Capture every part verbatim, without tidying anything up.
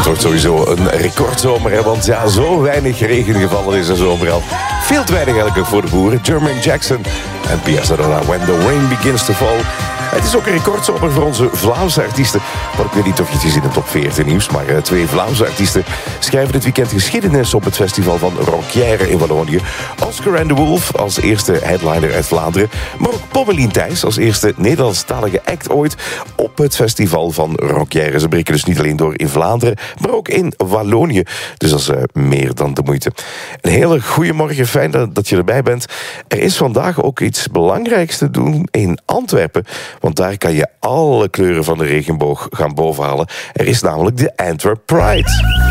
wordt sowieso een recordzomer, hè, want ja, zo weinig regen gevallen is een zomer al. Veel te weinig eigenlijk voor de boeren. Jermaine Jackson en Pia Zadora, When the Rain Begins to Fall. Het is ook een recordzomer voor onze Vlaamse artiesten. Maar ik weet niet of je het gezien hebt op veertien nieuws. Maar uh, twee Vlaamse artiesten schrijven dit weekend geschiedenis op het festival van Ronquière in Wallonië. Oscar and the Wolf als eerste headliner uit Vlaanderen. Maar ook Pommelien Thijs als eerste Nederlandstalige act ooit op het festival van Ronquière. Ze breken dus niet alleen door in Vlaanderen, maar ook in Wallonië. Dus dat is uh, meer dan de moeite. Een hele goede morgen, fijn dat, dat je erbij bent. Er is vandaag ook iets belangrijks te doen in Antwerpen. Want daar kan je alle kleuren van de regenboog gaan bovenhalen. Er is namelijk de Antwerp Pride.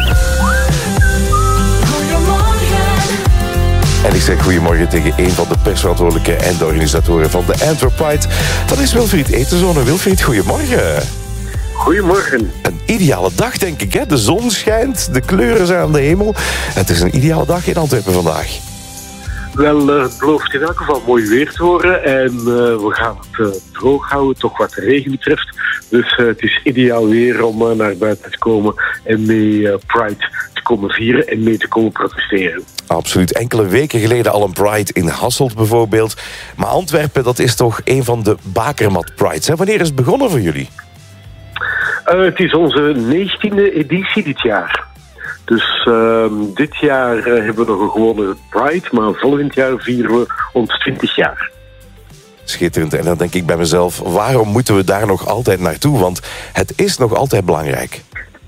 En ik zeg goedemorgen tegen een van de persverantwoordelijken en de organisatoren van de Antwerp Pride. Dat is Wilfried Etenzone. Wilfried, goedemorgen. Goedemorgen. Een ideale dag, denk ik, hè? De zon schijnt, de kleuren zijn aan de hemel. Het is een ideale dag in Antwerpen vandaag. Wel, uh, het belooft in elk geval mooi weer te worden. En uh, we gaan het uh, droog houden, toch wat de regen betreft. Dus uh, het is ideaal weer om uh, naar buiten te komen en mee uh, Pride te komen vieren en mee te komen protesteren. Absoluut. Enkele weken geleden al een Pride in Hasselt bijvoorbeeld. Maar Antwerpen, dat is toch een van de Bakermat Prides. Hè? Wanneer is het begonnen voor jullie? Uh, het is onze negentiende editie dit jaar. Dus uh, dit jaar uh, hebben we nog een gewone Pride, maar volgend jaar vieren we ons twintig jaar. Schitterend. En dan denk ik bij mezelf, waarom moeten we daar nog altijd naartoe? Want het is nog altijd belangrijk.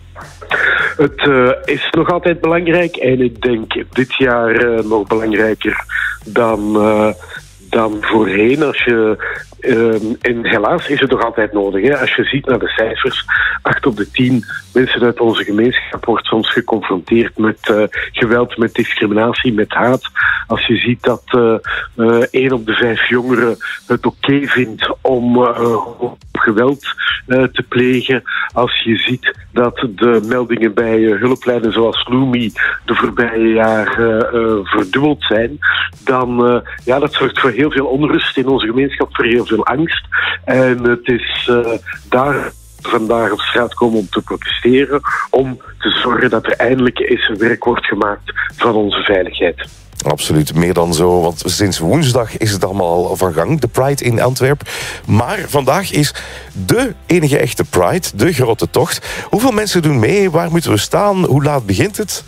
Het uh, is nog altijd belangrijk en ik denk dit jaar uh, nog belangrijker dan, uh, dan voorheen. Als je, uh, en helaas is het nog altijd nodig. Hè? Als je ziet naar de cijfers, acht op de tien mensen uit onze gemeenschap wordt soms geconfronteerd met uh, geweld, met discriminatie, met haat. Als je ziet dat uh, uh, één op de vijf jongeren het oké vindt om uh, geweld uh, te plegen. Als je ziet dat de meldingen bij uh, hulplijnen zoals Lumi de voorbije jaren uh, uh, verdubbeld zijn, dan uh, ja, dat zorgt voor heel veel onrust in onze gemeenschap, voor heel veel angst. En het is uh, daar vandaag op straat komen om te protesteren, om te zorgen dat er eindelijk eens werk wordt gemaakt van onze veiligheid. Absoluut, meer dan zo, want sinds woensdag is het allemaal al van gang, de Pride in Antwerpen. Maar vandaag is de enige echte Pride, de grote tocht. Hoeveel mensen doen mee? Waar moeten we staan? Hoe laat begint het?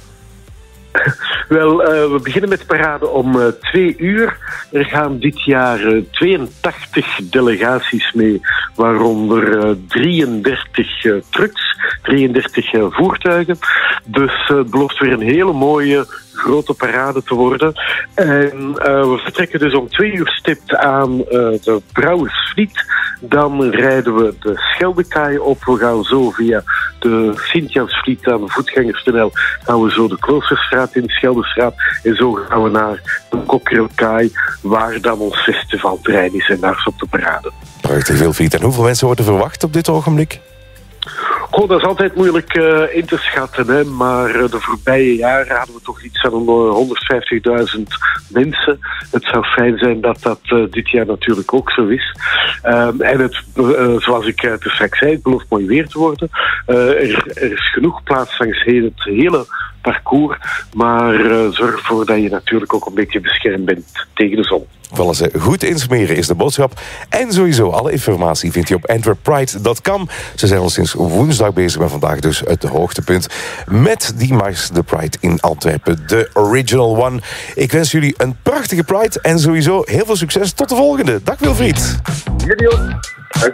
Wel, uh, we beginnen met de parade om uh, twee uur. Er gaan dit jaar uh, tweeëntachtig delegaties mee, waaronder uh, drieëndertig uh, trucks, drieëndertig uh, voertuigen. Dus uh, het belooft weer een hele mooie grote parade te worden. En uh, we vertrekken dus om twee uur stipt aan uh, de Brouwersvliet. Dan rijden we de Scheldekaai op. We gaan zo via de Sint-Jansvliet aan de voetgangerstunnel. Gaan we zo de Kloosterstraat in, de Scheldestraat. En zo gaan we naar de Kokkerelkaai, waar dan ons festivalterrein is. En daar is op de parade. Prachtig, Wilfried. En hoeveel mensen worden verwacht op dit ogenblik? Goh, dat is altijd moeilijk uh, in te schatten, hè? Maar uh, de voorbije jaren hadden we toch iets van uh, honderdvijftigduizend mensen. Het zou fijn zijn dat dat uh, dit jaar natuurlijk ook zo is. Um, en het, uh, zoals ik uh, te straks zei, het belooft mooi weer te worden. Uh, er, er is genoeg plaats langs het hele parcours, maar uh, zorg ervoor dat je natuurlijk ook een beetje beschermd bent tegen de zon. Vallen ze goed insmeren is de boodschap. En sowieso, alle informatie vindt je op antwerp pride dot com. Ze zijn al sinds woensdag bezig, maar vandaag dus het hoogtepunt met die mars, de Pride in Antwerpen, de Original One. Ik wens jullie een prachtige Pride en sowieso heel veel succes. Tot de volgende. Dag Wilfried. Jullie ook.